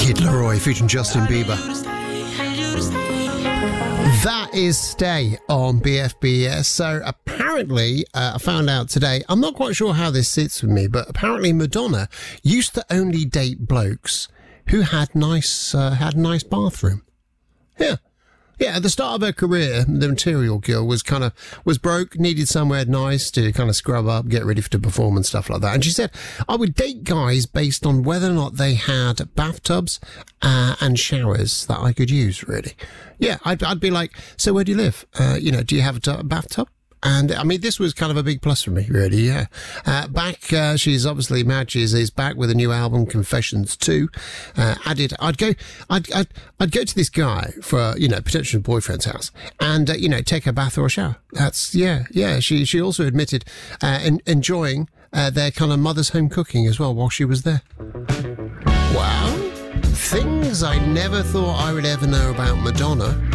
Kid Laroi featuring Justin Bieber. That is Stay on BFBS. So apparently, I found out today, I'm not quite sure how this sits with me, but apparently Madonna used to only date blokes who had a nice bathroom. Yeah. Yeah, at the start of her career, the Material Girl was broke, needed somewhere nice to kind of scrub up, get ready to perform and stuff like that. And she said, I would date guys based on whether or not they had bathtubs and showers that I could use, really. Yeah, I'd be like, so where do you live? Do you have a bathtub? And, I mean, this was kind of a big plus for me, really, yeah. She's obviously married, is back with a new album, Confessions 2. I'd go to this guy for, potential boyfriend's house and, take a bath or a shower. She also admitted enjoying their kind of mother's home cooking as well while she was there. Wow. Things I never thought I would ever know about Madonna.